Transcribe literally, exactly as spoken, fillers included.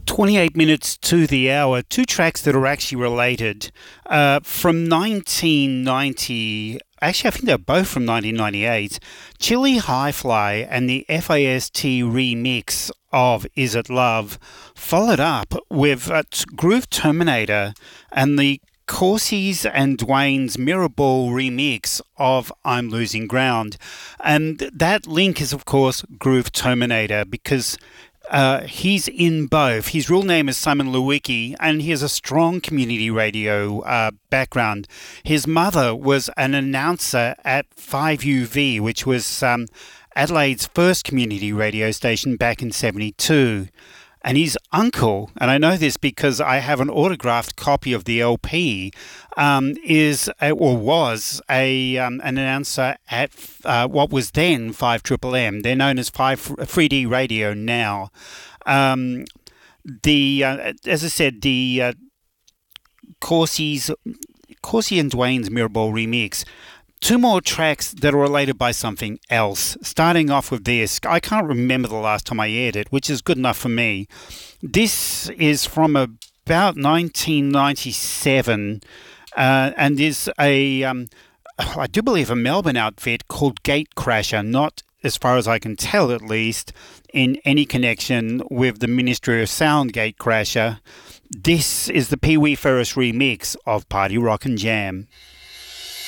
twenty-eight minutes to the hour, two tracks that are actually related. Uh, from nineteen ninety, actually I think they're both from nineteen ninety-eight, Chili Hi-Fly and the F A S T remix of Is It Love, followed up with uh, Groove Terminator and the Corsi's and Dwayne's Mirrorball remix of I'm Losing Ground. And that link is, of course, Groove Terminator, because Uh, he's in both. His real name is Simon Lewicki, and he has a strong community radio uh, background. His mother was an announcer at five U V, which was um, Adelaide's first community radio station back in seventy-two. And his uncle, and I know this because I have an autographed copy of the L P, um, is a, or was a um, an announcer at uh, what was then five Triple M. They're known as five three D Radio now. Um, the uh, as I said, the uh, Corsi's Corsi and Dwayne's Mirrorball remix. Two more tracks that are related by something else. Starting off with this, I can't remember the last time I aired it, which is good enough for me. This is from about nineteen ninety-seven, uh, and is a, um, I do believe, a Melbourne outfit called Gatecrasher, not, as far as I can tell at least, in any connection with the Ministry of Sound Gatecrasher. This is the Pee Wee Ferris remix of Party Rock and Jam.